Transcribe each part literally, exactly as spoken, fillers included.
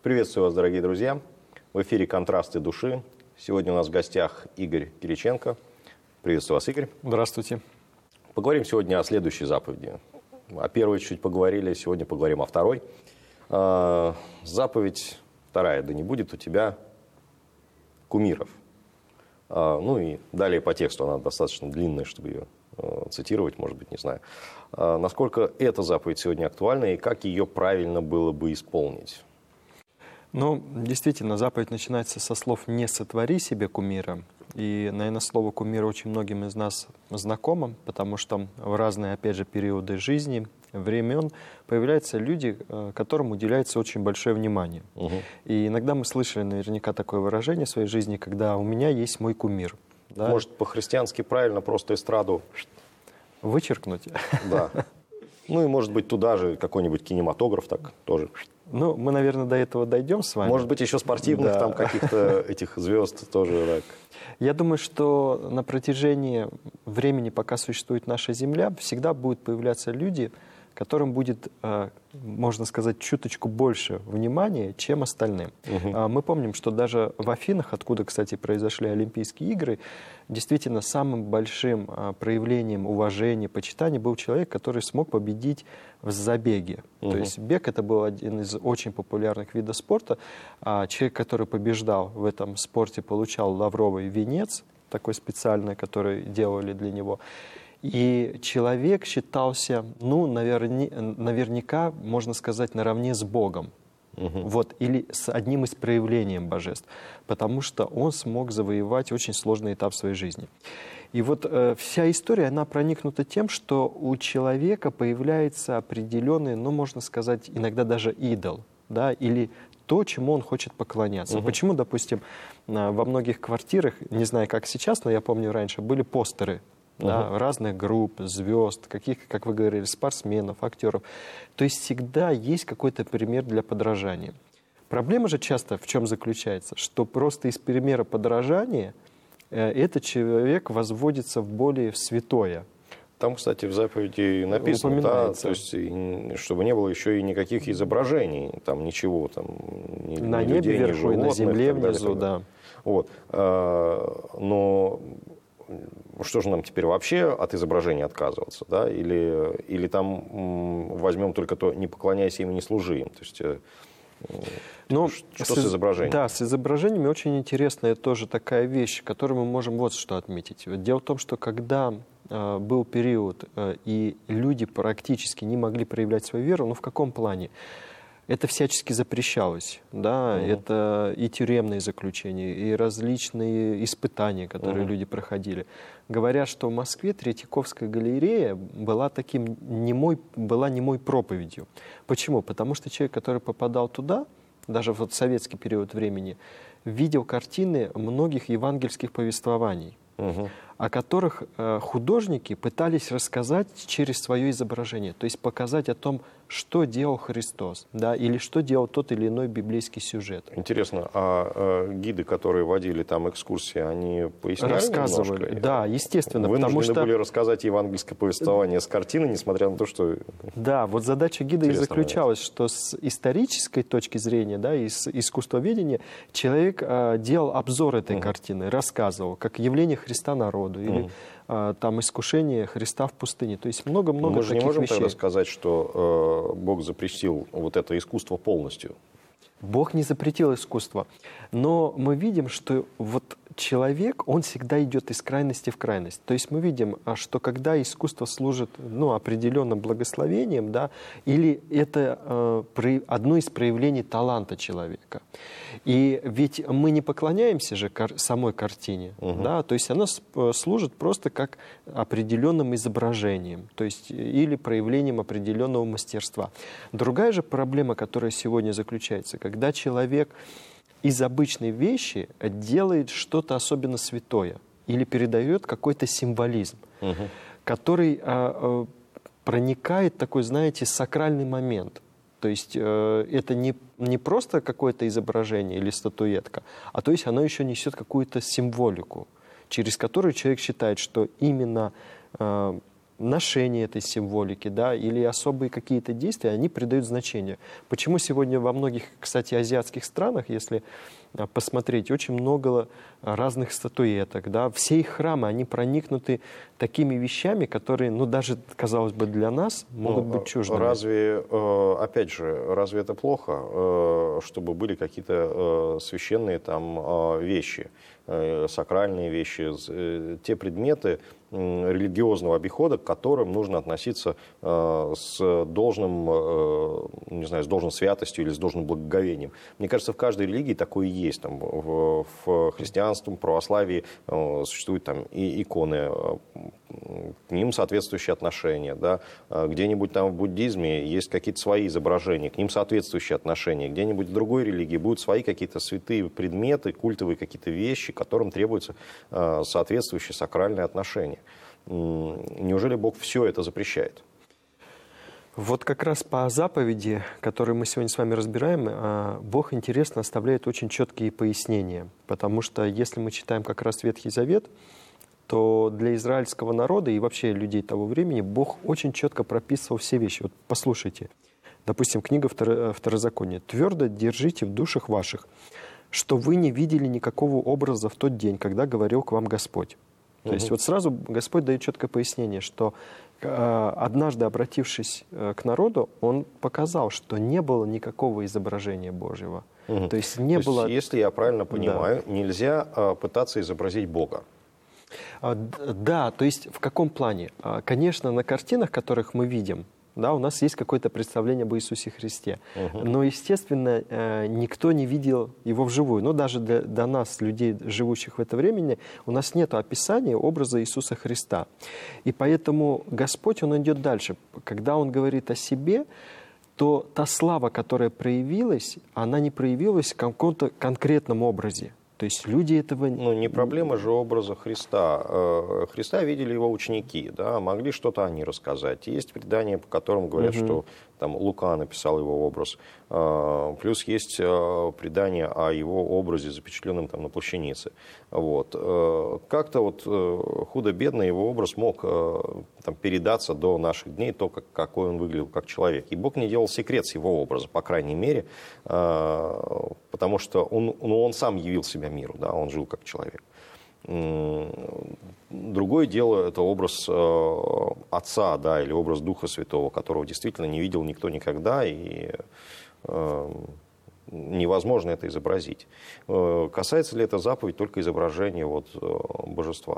Приветствую вас, дорогие друзья. В эфире «Контрасты души». Сегодня у нас в гостях Игорь Кириченко. Приветствую вас, Игорь. Здравствуйте. Поговорим сегодня о следующей заповеди. О первой чуть поговорили, сегодня поговорим о второй. Заповедь вторая. Да не будет у тебя кумиров. Ну и далее по тексту, она достаточно длинная, чтобы ее цитировать, может быть, не знаю. Насколько эта заповедь сегодня актуальна и как ее правильно было бы исполнить? Ну, действительно, заповедь начинается со слов «не сотвори себе кумира». И, наверное, слово «кумир» очень многим из нас знакомо, потому что в разные, опять же, периоды жизни, времен появляются люди, которым уделяется очень большое внимание. Угу. И иногда мы слышали наверняка такое выражение в своей жизни, когда «у меня есть мой кумир». Да? Может, по-христиански правильно просто эстраду вычеркнуть? Да. Ну и, может быть, туда же какой-нибудь кинематограф так тоже. Ну, мы, наверное, до этого дойдем с вами. Может быть, еще спортивных да. там каких-то этих звезд тоже. Так. Я думаю, что на протяжении времени, пока существует наша Земля, всегда будут появляться люди, которым будет, можно сказать, чуточку больше внимания, чем остальным. Угу. Мы помним, что даже в Афинах, откуда, кстати, произошли Олимпийские игры, действительно самым большим проявлением уважения, почитания был человек, который смог победить в забеге. Угу. То есть бег — это был один из очень популярных видов спорта. А человек, который побеждал в этом спорте, получал лавровый венец, такой специальный, который делали для него. И человек считался, ну, наверня, наверняка, можно сказать, наравне с Богом. Угу. Вот, или с одним из проявлений божеств. Потому что он смог завоевать очень сложный этап своей жизни. И вот э, вся история, она проникнута тем, что у человека появляется определенный, ну, можно сказать, иногда даже идол, да, или то, чему он хочет поклоняться. Угу. Почему, допустим, во многих квартирах, не знаю, как сейчас, но я помню раньше, были постеры. Да, uh-huh. разных групп, звезд, каких, как вы говорили, спортсменов, актеров. То есть всегда есть какой-то пример для подражания. Проблема же часто в чем заключается? Что просто из примера подражания э, этот человек возводится в более в святое. Там, кстати, в заповеди написано, да, то есть, чтобы не было еще и никаких изображений, там ничего, там, ни, на ни небе людей, вверху, ни животных, на земле далее, внизу, да. Вот. Но что же нам теперь вообще от изображения отказываться, да? Или, или там возьмем только то, не поклоняйся им и не служи им, то есть ну, что с, с изображением? Да, с изображениями очень интересная тоже такая вещь, которую мы можем вот что отметить. Дело в том, что когда э, был период, э, и люди практически не могли проявлять свою веру, ну в каком плане? Это всячески запрещалось, да, uh-huh. это и тюремные заключения, и различные испытания, которые uh-huh. люди проходили. Говорят, что в Москве Третьяковская галерея была таким немой, была немой проповедью. Почему? Потому что человек, который попадал туда, даже в советский период времени, видел картины многих евангельских повествований, uh-huh. о которых э, художники пытались рассказать через свое изображение, то есть показать о том, что делал Христос, да, или что делал тот или иной библейский сюжет. Интересно, а э, гиды, которые водили там экскурсии, они поясняли рассказывали, немножко? Да, естественно. Вынуждены потому что... были рассказать евангельское повествование с картины, несмотря на то, что... Да, вот задача гида и заключалась, что с исторической точки зрения, да, из искусствоведения, человек э, делал обзор этой uh-huh. картины, рассказывал, как явление Христа народу, или uh-huh. э, там искушение Христа в пустыне. То есть много-много таких вещей. Мы же не можем вещей. Тогда сказать, что э, Бог запретил вот это искусство полностью. Бог не запретил искусство, но мы видим, что вот человек, он всегда идет из крайности в крайность. То есть мы видим, что когда искусство служит, ну, определенным благословением, да, или это э, одно из проявлений таланта человека. И ведь мы не поклоняемся же кар- самой картине, угу. да, то есть она служит просто как определенным изображением, то есть или проявлением определенного мастерства. Другая же проблема, которая сегодня заключается, когда человек из обычной вещи делает что-то особенно святое или передает какой-то символизм, угу. который а, а, проникает такой, знаете, сакральный момент. То есть э, это не, не просто какое-то изображение или статуэтка, а то есть оно еще несет какую-то символику, через которую человек считает, что именно э, ношение этой символики, да, или особые какие-то действия, они придают значение. Почему сегодня во многих, кстати, азиатских странах, если посмотреть, очень много разных статуэток, да, все их храмы, они проникнуты такими вещами, которые, ну, даже, казалось бы, для нас могут ну, быть чуждыми. Разве, опять же, разве это плохо, чтобы были какие-то священные там вещи, сакральные вещи, те предметы религиозного обихода, к которым нужно относиться с должным, не знаю, с должной святостью или с должным благоговением. Мне кажется, в каждой религии такое есть. Там, в, в христианстве, в православии существуют там и иконы, к ним соответствующие отношения. Да? Где-нибудь там в буддизме есть какие-то свои изображения, к ним соответствующие отношения. Где-нибудь в другой религии будут свои какие-то святые предметы, культовые какие-то вещи, к которым требуются соответствующие сакральные отношения. Неужели Бог все это запрещает? Вот как раз по заповеди, которую мы сегодня с вами разбираем, Бог, интересно, оставляет очень четкие пояснения. Потому что если мы читаем как раз Ветхий Завет, то для израильского народа и вообще людей того времени Бог очень четко прописывал все вещи. Вот послушайте, допустим, книга Второзакония. «Твердо держите в душах ваших, что вы не видели никакого образа в тот день, когда говорил к вам Господь». То есть вот сразу Господь дает четкое пояснение, что э, однажды, обратившись э, к народу, Он показал, что не было никакого изображения Божьего. Угу. То есть не То было... есть, если я правильно понимаю, да. нельзя э, пытаться изобразить Бога. А, да, то есть в каком плане? А, конечно, на картинах, которых мы видим, да, у нас есть какое-то представление об Иисусе Христе. Угу. Но, естественно, никто не видел его вживую. Но даже для, для нас, людей, живущих в это время, у нас нет описания образа Иисуса Христа. И поэтому Господь, Он идет дальше. Когда Он говорит о себе, то та слава, которая проявилась, она не проявилась в каком-то конкретном образе. То есть люди этого... Ну, не проблема же образа Христа. Христа видели его ученики, да, могли что-то они рассказать. Есть предания, по которым говорят, угу. что там Лука написал его образ. Плюс есть предание о его образе, запечатленном там на плащанице. Вот. Как-то вот худо-бедно его образ мог там передаться до наших дней, то, как, какой он выглядел как человек. И Бог не делал секрет с его образа, по крайней мере, потому что он, ну, он сам явил себя миру, да, он жил как человек. Другое дело — это образ э, Отца, да, или образ Духа Святого, которого действительно не видел никто никогда, и э, невозможно это изобразить. Э, касается ли эта заповедь только изображения вот, э, божества?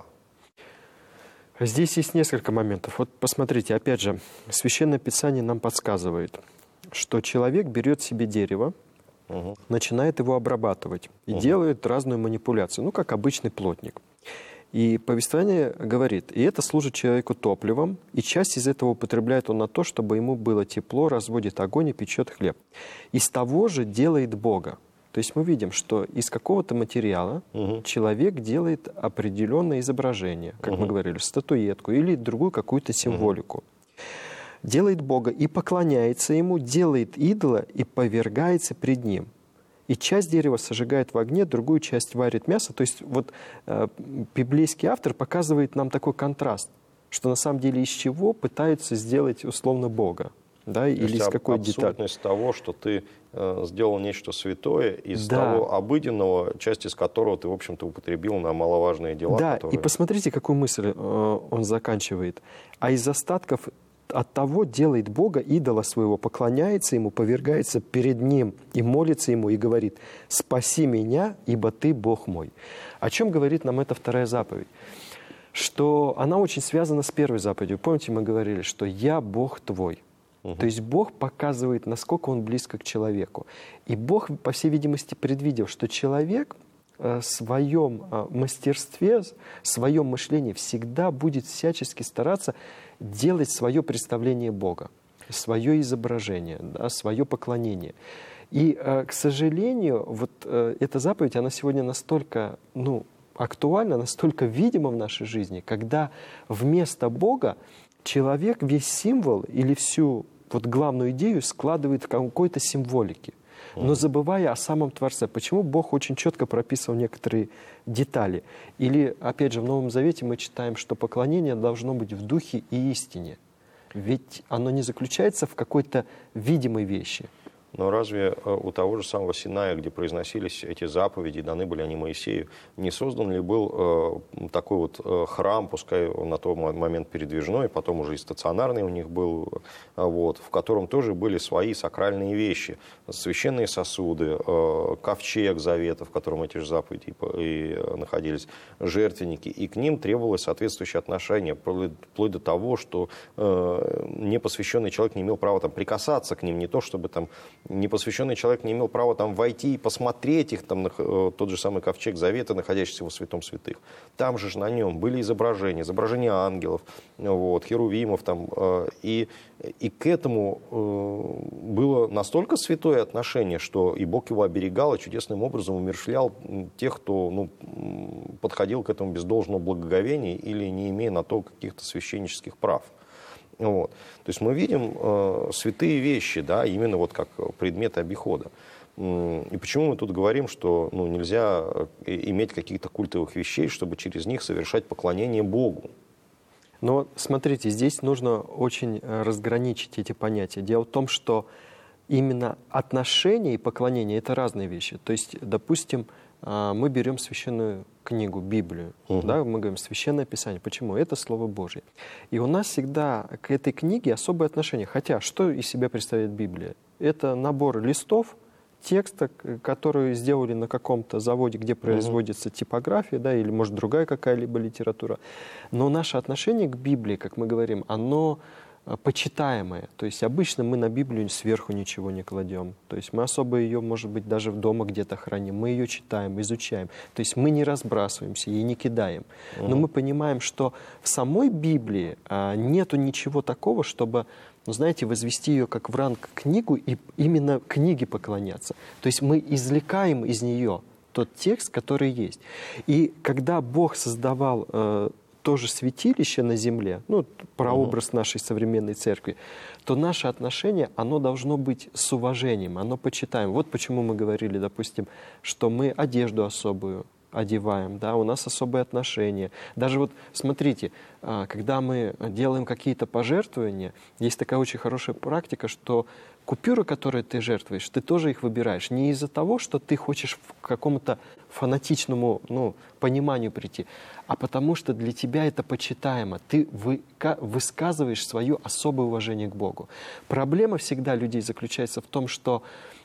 Здесь есть несколько моментов. Вот посмотрите, опять же, Священное Писание нам подсказывает, что человек берет себе дерево, угу. начинает его обрабатывать и угу. делает разную манипуляцию, ну, как обычный плотник. И повествование говорит, и это служит человеку топливом, и часть из этого употребляет он на то, чтобы ему было тепло, разводит огонь и печет хлеб. Из того же делает Бога. То есть мы видим, что из какого-то материала угу. человек делает определенное изображение, как угу. мы говорили, статуэтку или другую какую-то символику. Угу. Делает Бога и поклоняется Ему, делает идола и повергается пред Ним. И часть дерева сожигает в огне, другую часть варит мясо. То есть вот э, библейский автор показывает нам такой контраст, что на самом деле из чего пытаются сделать условно Бога. Да, то или из какой детали. Абсурдность того, что ты э, сделал нечто святое из да. того обыденного, часть из которого ты, в общем-то, употребил на маловажные дела. Да, которые... и посмотрите, какую мысль э, он заканчивает. А из остатков от того делает Бога идола своего, поклоняется Ему, повергается перед Ним и молится Ему, и говорит: «Спаси меня, ибо Ты Бог мой». О чем говорит нам эта вторая заповедь? Что она очень связана с первой заповедью. Помните, мы говорили, что «Я Бог твой». Угу. То есть Бог показывает, насколько Он близко к человеку. И Бог, по всей видимости, предвидел, что человек в своем мастерстве, в своем мышлении всегда будет всячески стараться делать свое представление Бога, свое изображение, да, свое поклонение. И, к сожалению, вот эта заповедь, она сегодня настолько, ну, актуальна, настолько видима в нашей жизни, когда вместо Бога человек весь символ или всю вот главную идею складывает в какой-то символике. но забывая о самом Творце. Почему Бог очень четко прописывал некоторые детали? Или, опять же, в Новом Завете мы читаем, что поклонение должно быть в духе и истине. Ведь оно не заключается в какой-то видимой вещи. Но разве у того же самого Синая, где произносились эти заповеди, даны были они Моисею, не создан ли был э, такой вот э, храм, пускай на тот момент передвижной, потом уже и стационарный у них был, э, вот, в котором тоже были свои сакральные вещи, священные сосуды, э, ковчег завета, в котором эти же заповеди и, и находились, жертвенники, и к ним требовалось соответствующее отношение, вплоть до того, что э, непосвященный человек не имел права там прикасаться к ним, не то чтобы там непосвященный человек не имел права там войти и посмотреть их, там, тот же самый ковчег завета, находящийся во святом святых. Там же на нем были изображения, изображения ангелов, вот, херувимов. Там, и, и к этому было настолько святое отношение, что и Бог его оберегал, и чудесным образом умерщвлял тех, кто ну, подходил к этому без должного благоговения или не имея на то каких-то священнических прав. Вот. То есть мы видим э, святые вещи, да, именно вот как предметы обихода. И почему мы тут говорим, что ну, нельзя иметь каких-то культовых вещей, чтобы через них совершать поклонение Богу? Но смотрите, здесь нужно очень разграничить эти понятия. Дело в том, что именно отношения и поклонение — это разные вещи. То есть, допустим, мы берем священную книгу, Библию, угу. да, мы говорим Священное Писание. Почему? Это Слово Божье. И у нас всегда к этой книге особое отношение. Хотя, что из себя представляет Библия? Это набор листов, текста, которые сделали на каком-то заводе, где производится типография, да, или, может, другая какая-либо литература. Но наше отношение к Библии, как мы говорим, оно почитаемое. То есть обычно мы на Библию сверху ничего не кладем. То есть мы особо ее, может быть, даже дома где-то храним. Мы ее читаем, изучаем. То есть мы не разбрасываемся и не кидаем. Но мы понимаем, что в самой Библии а, нету ничего такого, чтобы, ну, знаете, возвести ее как в ранг книгу и именно книге поклоняться. То есть мы извлекаем из нее тот текст, который есть. И когда Бог создавал э, тоже святилище на земле, ну, прообраз нашей современной церкви, то наше отношение, оно должно быть с уважением, оно почитаем. Вот почему мы говорили, допустим, что мы одежду особую одеваем, да, у нас особые отношения. Даже вот, смотрите, когда мы делаем какие-то пожертвования, есть такая очень хорошая практика, что купюры, которые ты жертвуешь, ты тоже их выбираешь. Не из-за того, что ты хочешь к какому-то фанатичному ну, пониманию прийти, а потому что для тебя это почитаемо. Ты вы, высказываешь свое особое уважение к Богу. Проблема всегда людей заключается в том, что